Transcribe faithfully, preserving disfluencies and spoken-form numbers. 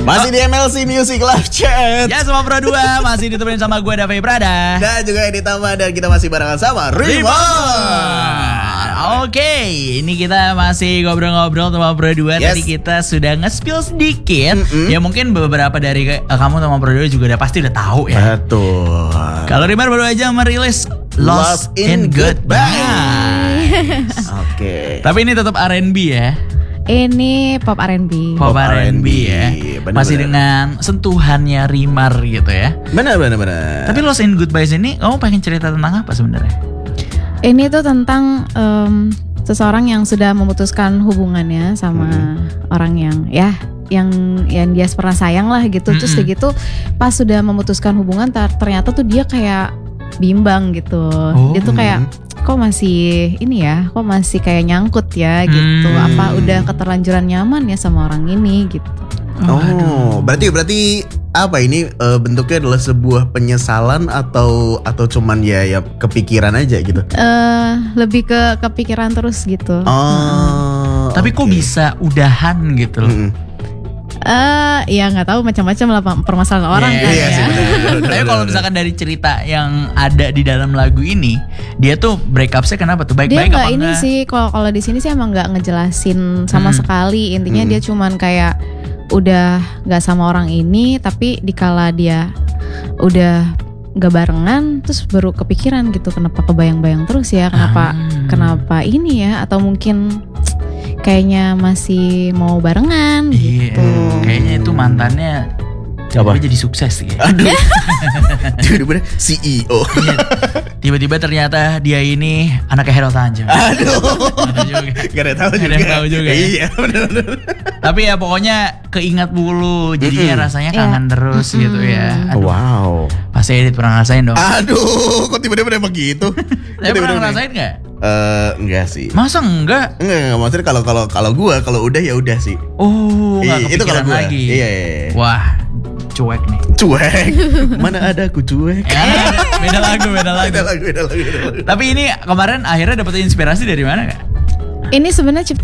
Masih di M L C Music Live Chat. Ya semua Pro dua masih ditemenin sama gue Davi Prada. Dan juga ditambah dan kita masih barengan sama Rimon. Oke, ini kita masih ngobrol-ngobrol sama Pro dua. Yes. Tadi kita sudah nge-spill sedikit. Mm-mm. Ya mungkin beberapa dari uh, kamu sama Pro dua juga udah pasti udah tahu ya. Betul. Kalau Rimon baru aja merilis Lost, Lost in in Goodbye. Oke. Tapi ini tetap R and B ya. Ini pop R and B. Pop Pop R and B ya. bener-bener. Masih dengan sentuhannya Rimar gitu ya. Benar benar benar. Tapi Lost in Goodbye ini kamu pengen cerita tentang apa sebenarnya? Ini tuh tentang um, seseorang yang sudah memutuskan hubungannya sama Hmm. orang yang ya yang yang dia pernah sayang lah gitu. Terus Mm-mm. kayak gitu pas sudah memutuskan hubungan ter- ternyata tuh dia kayak bimbang gitu. Oh. Dia tuh kayak kok masih ini ya, kok masih kayak nyangkut ya gitu. Hmm. Apa udah keterlanjuran nyaman ya sama orang ini gitu. Oh, berarti berarti apa ini eh, bentuknya adalah sebuah penyesalan atau atau cuman ya ya kepikiran aja gitu. Eh lebih ke kepikiran terus gitu. Oh. Tapi kok oke. bisa udahan gitu loh. Mm-mm. Eh ya nggak tahu macam-macam lah permasalahan orang Iya, kan iya ya. sih, bener, bener, bener, Tapi kalau bener. misalkan dari cerita yang ada di dalam lagu ini, dia tuh break up-nya kenapa tuh? Dia Baik-baik nggak apa ini enggak? sih kalau kalau di sini sih emang nggak ngejelasin sama Hmm. sekali. Intinya Hmm. dia cuman kayak udah nggak sama orang ini, tapi dikala dia udah nggak barengan, terus baru kepikiran gitu kenapa kebayang-bayang terus ya, kenapa Ah. kenapa ini ya, atau mungkin kayaknya masih mau barengan Iya, gitu. kayaknya itu mantannya Apa? tiba-tiba jadi sukses gitu. Aduh. Tiba-tiba C E O. Iya. Tiba-tiba ternyata dia ini anaknya Hero Tanjung. Aduh. Ada juga. Gak ada tahu Gak ada juga. yang tahu juga ya. Iya, benar-benar. Tapi ya pokoknya keingat mulu, jadinya Mm-mm. rasanya Iya. kangen terus Mm-mm. gitu ya. Aduh, Wow. pasti Edit pernah ngerasain dong. Aduh, kok tiba-tiba emang gitu? Saya pernah ngerasain nggak? Eh, enggak sih. Masa enggak? Enggak, enggak maksudnya kalau kalau kalau gua kalau udah ya udah sih. Oh, nggak Iya, itu kalau kepikiran gua. lagi. Iya, iya, iya. Wah, cuek nih. Cuek. Mana ada aku cuek. Ya, beda lagu, beda lagu. Beda lagu, beda lagu, beda lagu. Tapi ini kemarin akhirnya dapet inspirasi dari mana kak? Ini sebenarnya